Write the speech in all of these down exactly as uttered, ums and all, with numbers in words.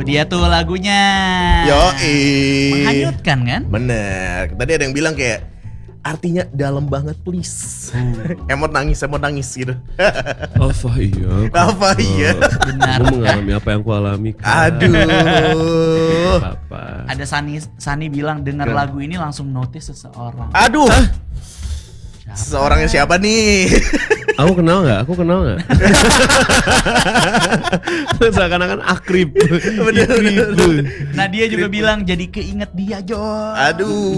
dia tuh lagunya. Yoi. Menghanyutkan kan? Bener. Tadi ada yang bilang kayak artinya dalam banget please. Emot nangis, emot nangis gitu. Apa iya? Apa iya? Benar. Kamu mengalami apa yang ku alami kan? Aduh. Apa? Ada Sani Sani bilang dengar lagu ini langsung notice seseorang. Aduh. Siapa? Seorangnya siapa nih? Aku kenal nggak? Aku kenal nggak? Seakan-akan akrib. Bener, bener, bener. Nah dia juga bilang jadi keinget dia Jor. Aduh.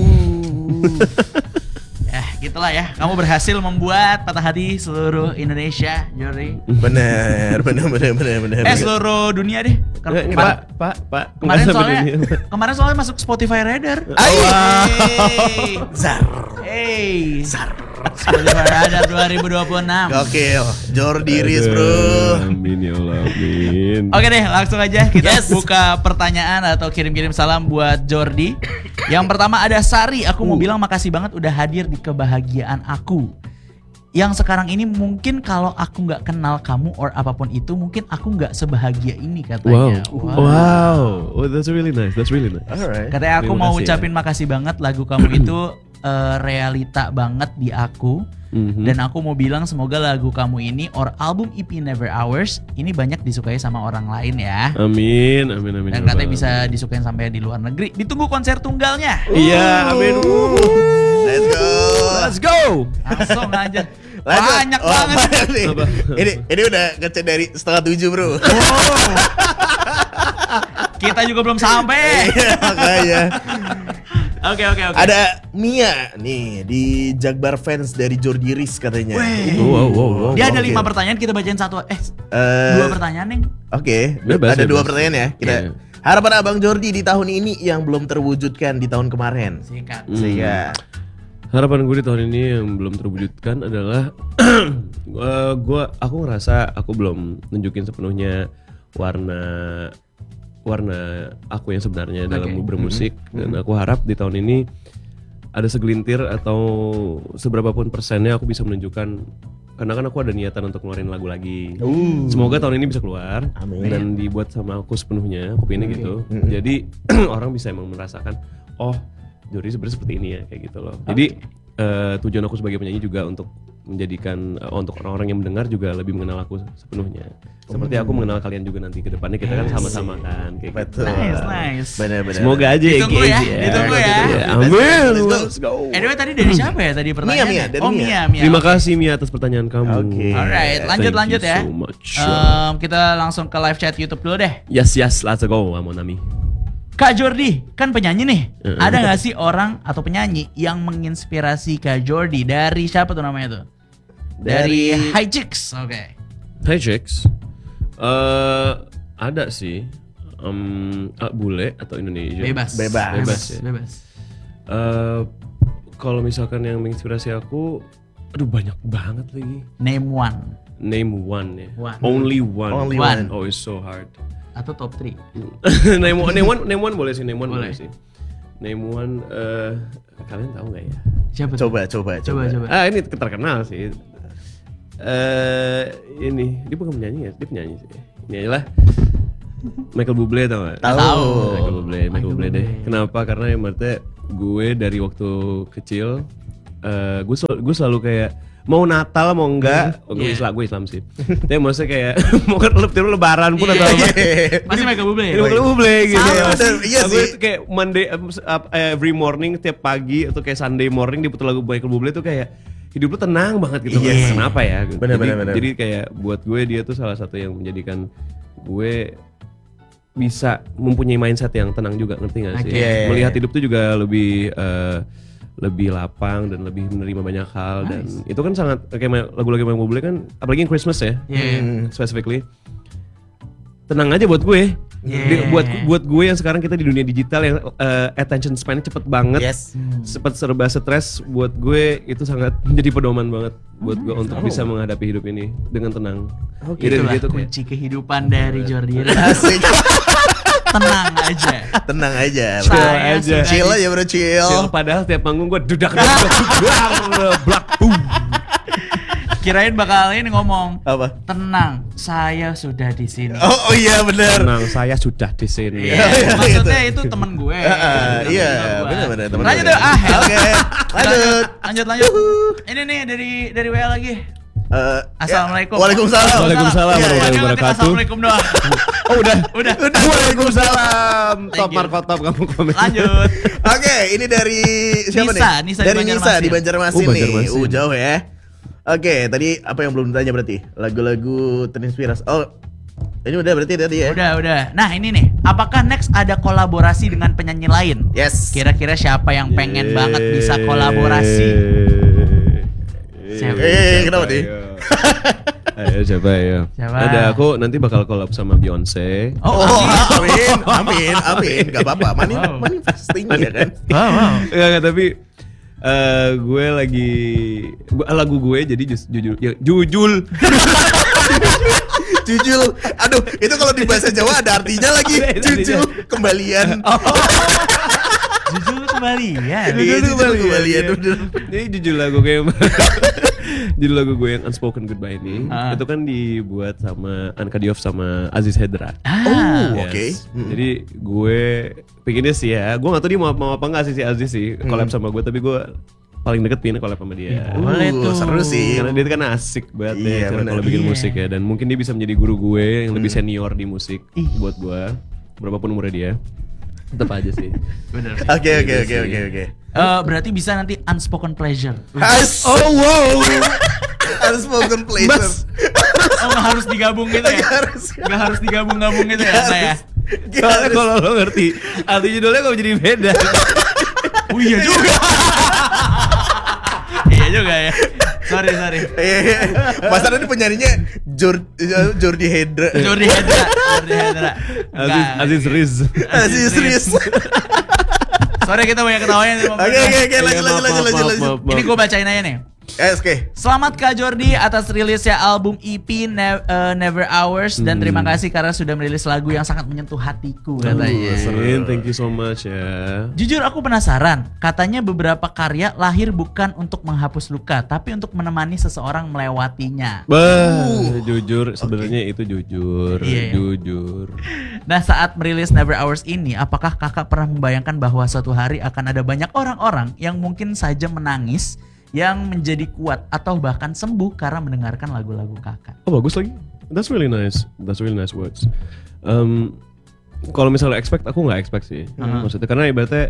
Ya gitulah ya. Kamu berhasil membuat patah hati seluruh Indonesia, Jordi. Bener, bener, bener, bener, bener. Eh seluruh dunia deh. Nggak, nggak, Pak, Pak, Pak. Kemarin Nggak soalnya sampai dunia. kemarin soalnya masuk Spotify Radar. Hey. Zar. Hey. Zar. Spotify Radar dua ribu dua puluh enam. Gokil. Jordi Riz, bro. Amin ya Allah, amin. Oke deh, langsung aja kita Yes. buka pertanyaan atau kirim-kirim salam buat Jordi. Yang pertama ada Sari, aku mau bilang makasih banget udah hadir di kebahagiaan aku. Yang sekarang ini mungkin kalau aku nggak kenal kamu or apapun itu, mungkin aku nggak sebahagia ini Wow. katanya. wow, Oh, that's really nice, that's really nice. Alright. Katanya aku Terima mau kasih ucapin makasih banget lagu kamu itu eh, realita banget di aku. Mhm. Dan aku mau bilang semoga lagu kamu ini or album E P Never Ours ini banyak disukai sama orang lain ya. Amin, amin, amin. Dan ya katanya Allah. bisa disukain sampai di luar negeri. Ditunggu konser tunggalnya. Iya, amin. Let's go. Let's go. Langsung aja. Lanjut. Banyak Oh, banget. banyak nih. Apa? Ini ini udah ngechat dari setengah tujuh, bro. Kita juga belum sampai. Iya, makanya. Oke oke oke. Ada Mia nih di Jakbar fans dari Jordi Riz katanya. Weh. Wow, wow, wow. Dia ada Oke. lima pertanyaan, kita bacain satu. Eh, Eh, dua pertanyaan nih. Oke, Bebas, ada dua bebas. pertanyaan ya. Kita Iya. harapan Abang Jordi di tahun ini yang belum terwujudkan di tahun kemarin. Sikat. Sehingga Harapan gue di tahun ini yang belum terwujudkan adalah uh, gue aku ngerasa aku belum nunjukin sepenuhnya warna warna aku yang sebenarnya dalam Oke. bermusik dan aku harap di tahun ini ada segelintir atau seberapa pun persennya aku bisa menunjukkan karena kan aku ada niatan untuk ngeluarin lagu lagi. Uh. Semoga tahun ini bisa keluar Amin. dan dibuat sama aku sepenuhnya. Aku pengennya gitu. Mm-mm. Jadi orang bisa emang merasakan, oh Jordi sebenarnya seperti ini ya kayak gitu loh. Jadi eh, tujuan aku sebagai penyanyi juga untuk menjadikan eh, untuk orang-orang yang mendengar juga lebih mengenal aku sepenuhnya. Seperti aku mengenal kalian juga nanti ke depannya kita kan sama-sama kan kayak gitu. betul. Nice, nice. Benar-benar. Semoga aja Ditunggu engage ya, ditunggu ya. Ya, Let's go, amin. let's go. Let's go. Anyway tadi dari siapa ya tadi pertanyaannya? Mia, dari oh Mia. Mia, Mia. Terima kasih Mia atas pertanyaan kamu. Oke. Alright, lanjut Thank lanjut you ya. so much. Em, kita langsung ke live chat YouTube dulu deh. Yes yes, let's go Amonami. Kak Jordi, kan penyanyi nih. Uh-uh. Ada nggak sih orang atau penyanyi yang menginspirasi Kak Jordi? Dari siapa tuh namanya tuh? Dari, Dari- High Chicks. Oke. Hey chicks. Eh ada sih. Um, ah, bule atau Indonesia? Bebas. Bebas. Bebas ya. Bebas. Eh, kalau misalkan yang menginspirasi aku, aduh banyak banget lagi. Name one Name one ya. One. Only one. Only one. Oh, it's so hard. atau top three. name one, name one, name one boleh sih, name one boleh, Boleh. sih. Name one, eh kalian tahu nggak ya? Siapa tuh? Coba, coba, Coba coba. Ah ini terkenal sih. Eh ini dia bukan penyanyi ya, dia penyanyi sih. Ini adalah Michael Bublé tau gak? Tahu. Michael Bublé, Michael Michael Bublé deh. Bublé. Kenapa? Karena yang maksudnya gue dari waktu kecil, eh gue sel- gue selalu kayak mau Natal mau enggak, oh, gue Yeah. Islam, gue Islam sih. Tapi maksudnya kayak mau kan lebih lebaran pun atau apa. Masih Michael Bublé. Ini Michael Bublé gitu. Sama ya. sih. Iya Aku sih. itu kayak Monday uh, every morning tiap pagi atau kayak Sunday morning diputar lagu Michael Bublé tuh kayak hidup lu tenang banget gitu. Iya. Kenapa ya? Gitu. Bener, jadi, bener, bener. jadi kayak buat gue dia tuh salah satu yang menjadikan gue bisa mempunyai mindset yang tenang juga, ngerti gak sih? Oke. Iya, iya, Melihat iya. hidup tuh juga lebih eh, lebih lapang dan lebih menerima banyak hal dan itu kan sangat kayak ma- lagu-lagu Michael Bublé kan apalagi yang Christmas ya. Iya, iya. Hmm. Specifically tenang aja buat gue. Yeah. Dia- buat buat gue yang sekarang kita di dunia digital yang eh, attention span-nya cepet banget, Yes. cepet serba stres, buat gue itu sangat menjadi pedoman banget buat gue untuk bisa menghadapi hidup ini dengan tenang. Oke. Jadi Itulah gitu kayak kunci kehidupan dari Jordi. Asik. Tenang aja. Tenang aja. Chill Saya aja. suka Chill di- aja bro, chill. Chill, padahal tiap manggung gue dudak dudak dudak blak boom. Kirain bakal ini ngomong. Apa? Tenang, saya sudah di sini. Oh, oh iya benar. Tenang, saya sudah di sini. Iya, maksudnya itu temen gue. Ah, Temen iya, gue. benar-benar temen Lanjut gue. deh, ah. ya. Oke, lanjut. Lanjut lanjut. Ini nih dari dari W A lagi. Eh, Assalamualaikum. ya. Waalaikumsalam. Waalaikumsalam Iya, iya. warahmatullahi wabarakatuh. Assalamualaikum doang. Oh udah. Udah. Udah. Waalaikumsalam. Thank Top you. Marco top kamu komen. Lanjut. Oke, ini dari siapa Nisa, nih? Nisa di dari Nisa Banjarmasin. di Banjarmasin Oh, nih. Banjarmasin. Uh, jauh ya. Oke, tadi apa yang belum ditanya berarti? Lagu-lagu terinspirasi. Oh, ini udah berarti tadi ya? Udah, udah. Nah, ini nih. Apakah next ada kolaborasi dengan penyanyi lain? Yes. Kira-kira siapa yang pengen banget bisa kolaborasi? Siapa? Eh, kenapa nih? Ayo siapa ya? Siapa? Ada aku nanti bakal collab sama Beyonce. Oh, Oh, amin. amin, amin, amin. Gak apa-apa, mani, Wow. manifesting ya kan? Wow, wow. Enggak, enggak, tapi eh, gue lagi gua- lagu gue jadi jus- jujur ya, jujul. Jujul. Aduh, itu kalau di bahasa Jawa ada artinya lagi. Ada artinya. Jujul, kembalian. Jujur kembali ya. Iya, jujul kembalian. Bener. Jadi jujur lagu gue yang judul lagu gue yang Unspoken Goodbye ini Ah. itu kan dibuat sama Anka Diouf sama Aziz Hedra. Ah. Oh, Yes. oke. Hmm. Jadi gue pinginnya sih ya, gue gak tahu dia mau, mau apa enggak sih si Aziz sih collab sama gue, tapi gue paling deket pindah collab sama dia. Boleh Uh, tuh. seru sih. Karena dia itu kan asik banget Iya, ya cara benar. kalau bikin Iya. musik ya, dan mungkin dia bisa menjadi guru gue yang lebih senior di musik Ih. buat gue, berapapun umurnya dia. Tetap aja sih. Bener. Oke, oke, Gitu oke, sih. oke, oke. Eh, berarti bisa nanti unspoken pleasure. Has. Oh wow. Unspoken pleasure. Oh, nggak harus digabung gitu ya? Nggak harus. Nggak harus digabung gabung gitu ya, Nggak Anda ya? harus. Nggak Soalnya harus. kalau lo ngerti arti judulnya kok jadi beda. Oh iya juga. Iya juga ya. Sorry, sorry. Iya, iya. Mas Ardi ini penyanyinya Jor Jordi Hedra. Jordi Hedra, Jordi Hedra. Aziz Enggak. Aziz Riz. Aziz Riz. Sorry kita banyak ketawanya. Oke, oke, oke, lanjut, lanjut, lanjut, lanjut, lanjut. Ini gue bacain aja nih. Eh, oke. Selamat Kak Jordi atas rilisnya album E P Ne- eh, Never Hours, dan terima kasih karena sudah merilis lagu yang sangat menyentuh hatiku katanya. Serin, thank you so much ya. Jujur aku penasaran, katanya beberapa karya lahir bukan untuk menghapus luka, tapi untuk menemani seseorang melewatinya. Bah, jujur sebenarnya itu jujur, Iya, iya. jujur. Nah, saat merilis Never Hours ini, apakah kakak pernah membayangkan bahwa suatu hari akan ada banyak orang-orang yang mungkin saja menangis, yang menjadi kuat atau bahkan sembuh karena mendengarkan lagu-lagu kakak? Oh bagus lagi. That's really nice. That's really nice words. Um, kalau misalnya expect, aku nggak expect sih. Uh-huh. Maksudnya karena ibaratnya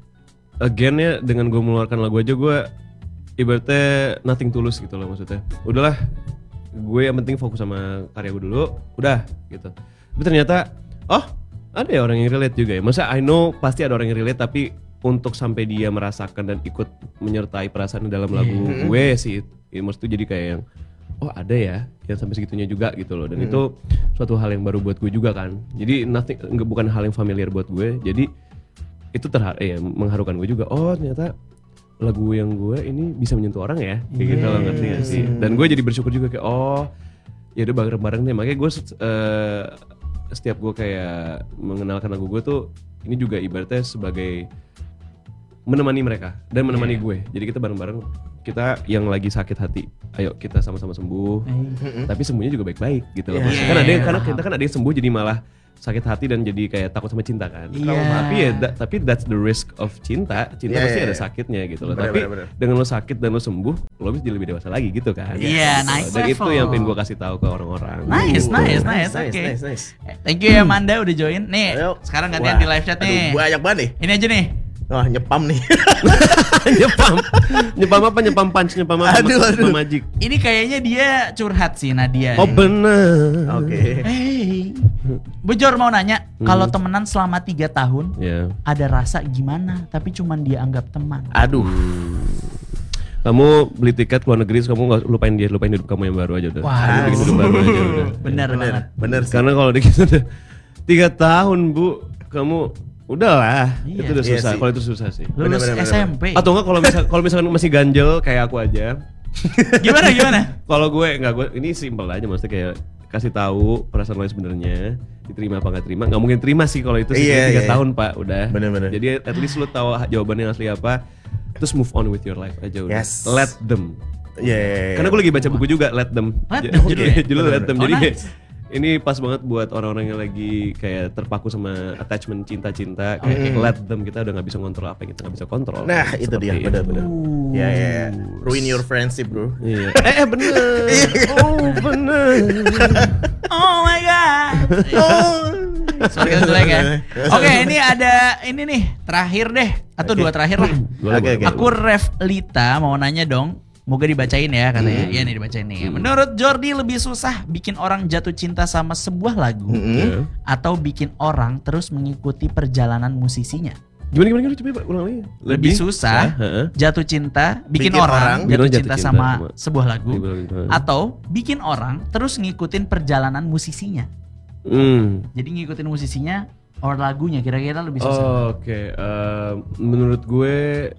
again ya dengan gue mengeluarkan lagu aja gue ibaratnya nothing tulus gitu loh maksudnya. Udahlah, gue yang penting fokus sama karya gue dulu. Udah gitu. Tapi ternyata oh ada ya orang yang relate juga ya. Maksudnya I know pasti ada orang yang relate, tapi untuk sampai dia merasakan dan ikut menyertai perasaan dalam lagu gue sih, ya, maksudnya jadi kayak yang oh ada ya yang sampai segitunya juga gitu loh, dan itu suatu hal yang baru buat gue juga kan, jadi nothing, nggak, bukan hal yang familiar buat gue, jadi itu terhar eh, mengharukan gue juga, oh ternyata lagu yang gue ini bisa menyentuh orang ya, kayak gitu loh, ngerti gak sih, dan gue jadi bersyukur juga kayak oh ya udah bareng-bareng deh, makanya gue uh, setiap gue kayak mengenalkan lagu gue tuh ini juga ibaratnya sebagai menemani mereka dan menemani Yeah. gue. Jadi kita bareng-bareng, kita yang lagi sakit hati, ayo kita sama-sama sembuh. Tapi sembuhnya juga baik-baik gitu loh. Yeah. Maksudnya kan ada yang, karena Paham. kita kan ada yang sembuh jadi malah sakit hati dan jadi kayak takut sama cinta kan. Iya. Tapi ya da- tapi that's the risk of cinta. Cinta Yeah, pasti yeah, ada yeah. sakitnya gitu loh. Bener, Tapi bener, bener. dengan lo sakit dan lo sembuh, lo bisa jadi lebih dewasa lagi gitu kan. Iya, Gitu. nice Dan itu level. yang pengen gue kasih tahu ke orang-orang. Nice, Gitu. nice, nice, nice, oke. nice, nice. Thank you ya Manda udah join. Nih, Ayo. sekarang gantian Wah, di live chat nih. Aduh, banyak banget nih. Ini aja nih. Wah, nyepam nih. Nyepam. Nyepam apa? Nyepam punch, nyepam apa? Aduh, aduh. Nyepam magic. Ini kayaknya dia curhat sih Nadia. Oh nih. bener. Oke. Hey. Bujor mau nanya, Hmm. kalau temenan selama tiga tahun, Ya. ada rasa gimana, tapi cuman dia anggap teman. Aduh. Kamu beli tiket ke luar negeri, kamu nggak lupain dia, lupain hidup kamu yang baru aja udah. Wah. Udah bikin hidup baru aja udah. Bener, Bener, banget. bener sih. Karena kalau dikit udah tiga tahun bu, kamu udahlah, Iya. itu udah Iya susah. sih. Kalau itu susah sih. Lulus Bener, bener, S M P. Atau enggak kalau misal kalau misalkan masih ganjel kayak aku aja. Gimana gimana? Kalau gue enggak, gue ini simpel aja, maksudnya kayak kasih tahu perasaan lo yang sebenarnya, diterima apa nggak terima, nggak mungkin terima sih kalau itu sih Iya, tiga iya. tahun pak udah. Bener-bener. Jadi at least lo tahu jawabannya asli apa, terus move on with your life aja udah. Yes. Let them. Iya. iya, iya. Karena gue lagi baca buku juga, Let Them. Let J- Them judulnya? Iya, judulnya Let Them. Oh, Jadi kayak, nice. ini pas banget buat orang-orang yang lagi kayak terpaku sama attachment cinta-cinta. Kayak Okay. let them, kita udah gak bisa kontrol apa yang kita gak bisa kontrol. Nah, itu Seperti dia, benar-benar. Uh. Ya, ya, ya. Ruin your friendship, bro. Iya. eh, eh bener. Oh bener. Oh my god. Sorry kalau jelek ya. Oke, ini ada ini nih terakhir deh atau Oke. dua terakhir lah. Boleh, Oke, boleh, oke. boleh. Aku Ref Lita mau nanya dong. Moga dibacain ya katanya. Iya nih dibacain nih. Menurut Jordi lebih susah bikin orang jatuh cinta sama sebuah lagu Mm-mm. Iya. atau bikin orang terus mengikuti perjalanan musisinya? Gimana gimana gimana coba ulang lagi. Lebih susah Heeh. jatuh cinta, bikin, Bikin orang, orang jatuh jatuh cinta, cinta sama sama- sebuah lagu Heeh. atau bikin orang terus ngikutin perjalanan musisinya. Hmm. Jadi ngikutin musisinya or lagunya kira-kira lebih susah. Oh, Oke, eh, menurut gue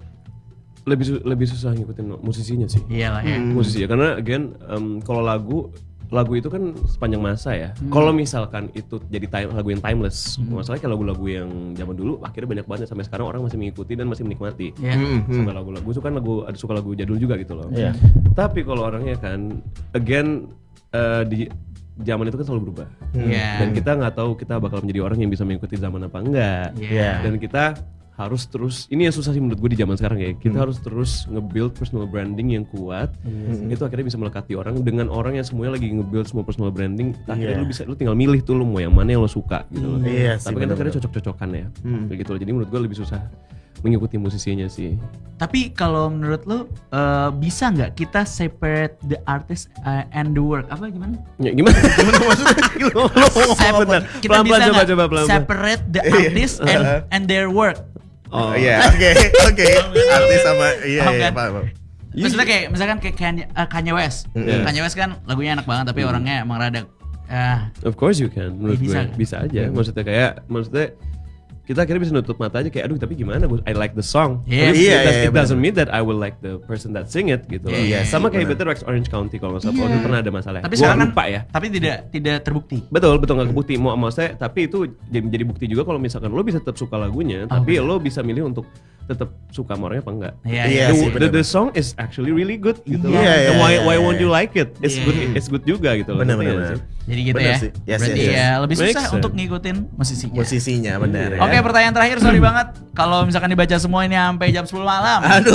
lebih su- lebih susah ngikutin musisinya sih. Iyalah ya. Hmm. Musisi ya, karena again em, kalau lagu lagu itu kan sepanjang masa ya. Hmm. Kalau misalkan itu jadi time, lagu yang timeless, masalahnya kayak lagu-lagu yang zaman dulu akhirnya banyak banget sampai sekarang orang masih mengikuti dan masih menikmati. Ya. Mm-mm. Sampai lagu-lagu suka kan lagu ada suka lagu jadul juga gitu loh. Iya. Tapi kalau orangnya kan again eh, di zaman itu kan selalu berubah. Iya. Dan kita nggak tahu kita bakal menjadi orang yang bisa mengikuti zaman apa enggak. Iya. Dan kita harus terus, ini yang susah sih menurut gue di zaman sekarang ya. Kita harus terus nge-build personal branding yang kuat. Itu akhirnya bisa melekati orang dengan orang yang semuanya lagi nge-build semua personal branding. Akhirnya Iya. lu bisa, lu tinggal milih tuh lu mau yang mana yang lo suka gitu loh. Iya sih, Tapi kan benar-benar. akhirnya cocok-cocokan ya. Hmm. Kayak gitu loh. Jadi menurut gue lebih susah mengikuti musisinya sih. Tapi kalau menurut lo eh, bisa nggak kita separate the artist eh, and the work? Apa gimana? Ya, gimana? Gimana maksudnya? Lo ngomong Sep- apa bentar? kita Pelan-pelan bisa coba nggak coba pelan-pelan. separate the artist and and their work? Oh, Iya, oke, oke. Artis sama iya, Paham iya, kan? paham. paham. Maksudnya kayak misalkan kayak Kanye, eh, Kanye West. Iya. Kanye West kan lagunya enak banget tapi orangnya emang rada eh, Of course you can, menurut Bisa gue kan? bisa aja. Maksudnya kayak, maksudnya kita akhirnya bisa nutup mata aja kayak aduh tapi gimana gue I like the song. Iya. Tapi Iya, it, does, iya, it doesn't mean that I will like the person that sing it gitu. loh. Iya, Sama sih, kayak benar. Better Rex Orange County kalau nggak salah. Iya. Waktu pernah ada masalah. tapi Gua sekarang kan lupa ya. tapi tidak tidak terbukti. Betul, betul nggak kebukti. Mau maksudnya, tapi itu jadi menjadi bukti juga kalau misalkan lo bisa tetap suka lagunya, Oh, tapi lo bisa milih untuk tetap suka sama orangnya apa enggak. Iya, Iya the, sih, the, benar. the song is actually really good gitu. Iya, loh. iya, And why iya, why iya, won't iya. you like it? It's Iya. good, it's good juga gitu. loh. Benar, Ngerti benar, nggak benar. sih? Jadi gitu Bener ya. sih. Yes, Berarti yes, yes. ya lebih Makes susah sense. untuk ngikutin musisinya. Musisinya benar ya. Oke, pertanyaan terakhir, sorry banget kalau misalkan dibaca semua ini sampai jam sepuluh malam. Aduh.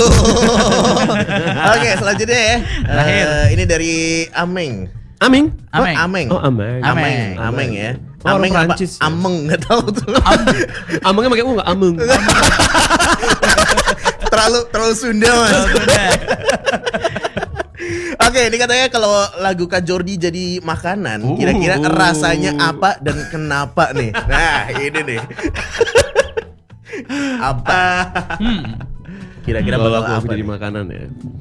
Oke, selanjutnya ya. Terakhir. Eh, ini dari Ameng. Aming? Ameng. Oh, Ameng. Oh, Ameng. Ameng. Ameng, Ameng ya. Oh, Ameng orang apa? Prancis ya? Ameng enggak tahu tuh. Amengnya pakai U enggak? Ameng. terlalu terlalu Sunda, Mas. Udah. Oke, ini katanya kalau lagu Kak Jordi jadi makanan, Uh. kira-kira rasanya apa dan kenapa nih? Nah, ini nih. Apa? Hmm. Kira-kira Kalau bakal lagu aku apa? jadi nih? makanan ya.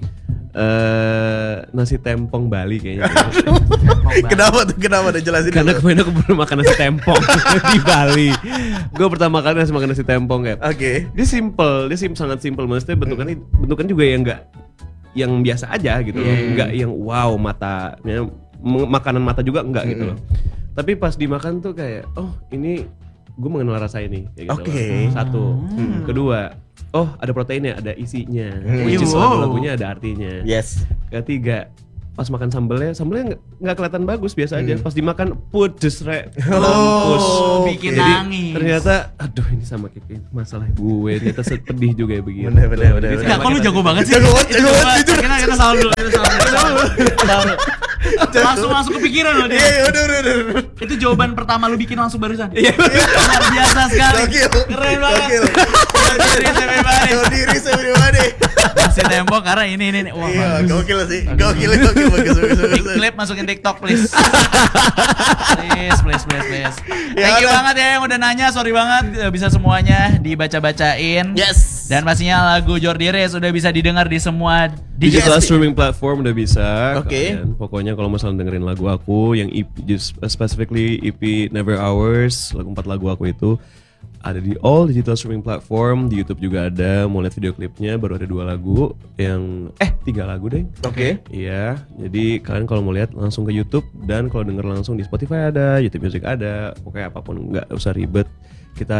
Eh nasi tempong Bali kayaknya. Kenapa tuh? Kenapa tuh? Jelasin Karena dulu. kemarin aku pernah makan nasi tempong di Bali. Gue pertama kali nasi makan nasi tempong kayak. Oke. Dia simple, dia sim sangat simple. Maksudnya bentukannya bentukan juga yang enggak yang biasa aja gitu loh. Hmm. Enggak yang wow mata, ya, m- makanan mata juga enggak gitu loh. Tapi pas dimakan tuh kayak oh ini gue mengenal rasa ini kayak gitu Oke. loh. Satu. Kedua, oh ada proteinnya, ada isinya. Hmm. Which is Wow. lagu-lagunya ada artinya. Yes. Ketiga, pas makan sambelnya, sambelnya nggak nggak kelihatan bagus biasa aja. Pas dimakan pedes re, Oh, mampus. bikin Jadi nangis. ternyata, aduh ini sama kayak masalah gue. Ternyata pedih juga ya begini. Bener, bener, bener, Jadi bener. Enggak, kok lu jago banget sih? Jago banget, Itu jago coba- banget, jujur. Kita kita salah dulu, kita salah dulu. Langsung langsung kepikiran loh Iya, dia. iya, udah, udah, udah. udah. Itu jawaban pertama lu bikin langsung barusan. Iya. Luar biasa sekali. Gokil. Keren banget. Gokil. Jadi everybody. Jordi Riz everybody. Masih tempo karena ini ini. ini. Wah, Iya, bagus. gokil sih. Gokil, gokil, bagus, bagus, Di bagus. klip masukin TikTok please. please, please, please, please. Ya Thank you udah. banget ya yang udah nanya, sorry banget eh, bisa semuanya dibaca-bacain. Yes. Dan pastinya lagu Jordi Riz udah bisa didengar di semua Digital Yes. streaming platform udah bisa. Oke. Kalian. Pokoknya kalau misalnya dengerin lagu aku yang E P, just specifically E P Never Ours, lagu empat lagu aku itu ada di all digital streaming platform. Di YouTube juga ada. Mau lihat video klipnya baru ada dua lagu yang eh tiga lagu deh. Oke. Iya, jadi kalian kalau mau lihat langsung ke YouTube dan kalau denger langsung di Spotify ada, YouTube Music ada, pokoknya apapun nggak usah ribet. Kita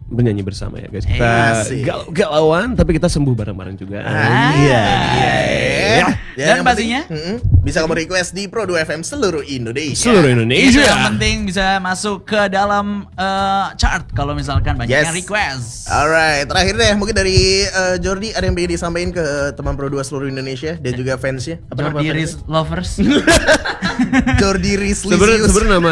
bernyanyi bersama ya guys. Kita Asik. galau-galauan tapi kita sembuh bareng-bareng juga. Ah. Iya. Iya. Dan yang pastinya penting, mm-mm, bisa kamu request di Pro dua F M seluruh Indonesia. Seluruh itu Indonesia. yang penting bisa masuk ke dalam eh, chart kalau misalkan banyak Yes. yang request. Alright, terakhir deh mungkin dari uh, Jordi ada yang pengen disampaikan ke teman Pro dua seluruh Indonesia dan juga fansnya. Apa nama Jordi fansnya? Riz Lovers. Jordi Rislisius. Sebenarnya sebenarnya nama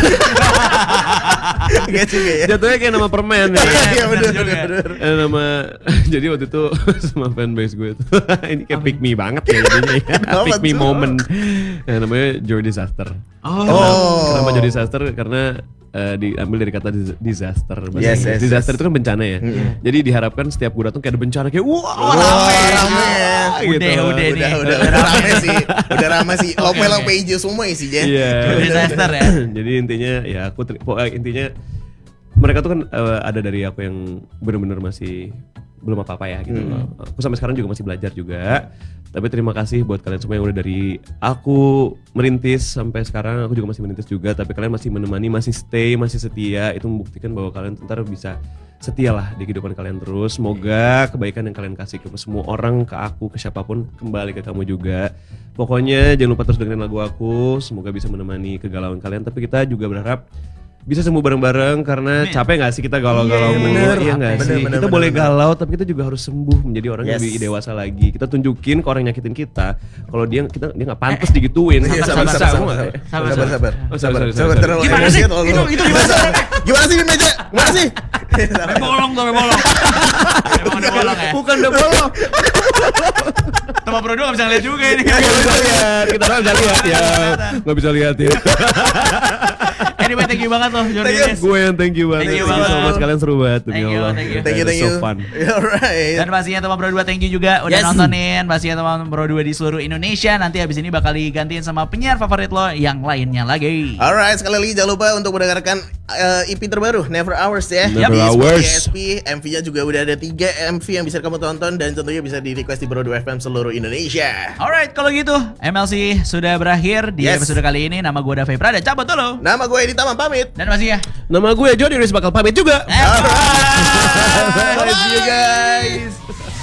Gak juga ya. jatuhnya kayak nama permen ya. Iya benar juga. benar benar. Eh, nama jadi waktu itu sama fanbase gue tuh ini kayak pick me banget ya jadinya ya. Kenapa Pick me tuh? moment. Nah, namanya Joy Disaster. Oh. Oh. Kenapa Joy Disaster? Karena eh, diambil dari kata dis- disaster. bahasa Yes, Inggris. yes, disaster yes. itu kan bencana ya. Jadi diharapkan setiap gue datang kayak ada bencana kayak wah Wah, rame. gitu. Udah, udah nih. Udah udah udah rame sih. Udah rame sih. Lope-lope hijau semua isinya. Iya. Disaster ya. Jadi intinya ya aku ter- pokoknya intinya mereka tuh kan eh, ada dari aku yang benar-benar masih belum apa-apa ya gitu loh. Aku sampai sekarang juga masih belajar juga. Tapi terima kasih buat kalian semua yang udah dari aku merintis sampai sekarang aku juga masih merintis juga. Tapi kalian masih menemani, masih stay, masih setia. Itu membuktikan bahwa kalian ntar bisa setia lah di kehidupan kalian terus. Semoga kebaikan yang kalian kasih ke semua orang, ke aku, ke siapapun kembali ke kamu juga. Pokoknya jangan lupa terus dengerin lagu aku. Semoga bisa menemani kegalauan kalian. Tapi kita juga berharap bisa sembuh bareng-bareng karena capek gak sih kita galau-galau Iya, mulu, bener. iya gak Bener, sih? bener, Kita bener, boleh bener. galau tapi kita juga harus sembuh menjadi orang yang Yes. lebih dewasa lagi. Kita tunjukin ke orang yang nyakitin kita kalau dia kita dia nggak pantas digituin. Iya, Sabar, sabar, sabar, sabar, gua nggak- sabar, Sabar, sabar, sabar. sabar, Oh, sorry, sabar, sorry, sabar, sorry. terlalu Gimana emosi sih? atau lu? Itu itu gimana sih? Gimana sih di meja? Gimana sih? Sampai bolong tuh, sampai bolong. Emang udah bolong ya? Bukan udah bolong. Teman Pro dua gak bisa ngeliat juga ini. Nggak bisa lihat, kita nggak bisa lihat ya, nggak bisa lihat ya. Anyway, thank you banget loh Jordi Thank you. Riz. Gue yang thank you banget. Thank you Thank you so banget. much, kalian seru banget demi Thank you, Allah. thank you. Thank you, thank So you. fun. Alright. Dan pastinya teman Pro dua thank you juga udah Yes. nontonin. Pastinya teman Pro dua di seluruh Indonesia. Nanti habis ini bakal digantiin sama penyiar favorit lo yang lainnya lagi. Alright, sekali lagi jangan lupa untuk mendengarkan uh, E P terbaru Never Hours ya. Never Di Hours. Spotify E S P, M V-nya juga udah ada tiga M V yang bisa kamu tonton dan tentunya bisa di request di Pro dua F M seluruh Indonesia. Alright, kalau gitu M L C sudah berakhir di Yes. episode kali ini. Nama gue Davi Prada, cabut dulu. Nama gue Edi Tamam pamit. Dan pastinya Nama gue Jordi Riz bakal pamit juga. Eh, bye. See you guys.